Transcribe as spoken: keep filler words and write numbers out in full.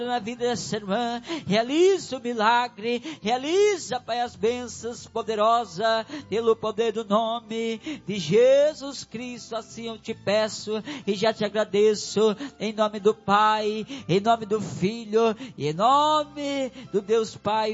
na vida dessa irmã, realiza o milagre, realiza, Pai, as bênçãos poderosas, pelo poder do nome de Jesus Cristo, assim eu te peço, e já te agradeço, em nome do Pai, em nome do Filho, e em nome do Deus Pai,